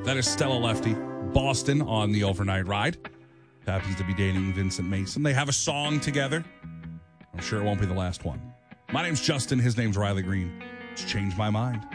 That is Stella Lefty, Boston on the overnight ride. Happens to be dating Vincent Mason. They have a song together. I'm sure it won't be the last one. My name's Justin. His name's Riley Green. It's Changed My Mind.